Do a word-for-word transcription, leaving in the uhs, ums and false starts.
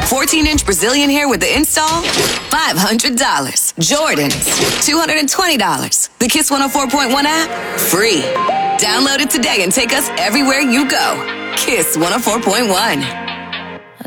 fourteen inch Brazilian hair with the install? five hundred dollars. Jordans, two hundred twenty dollars. The Kiss one oh four point one app? Free. Download it today and take us everywhere you go. Kiss one oh four point one.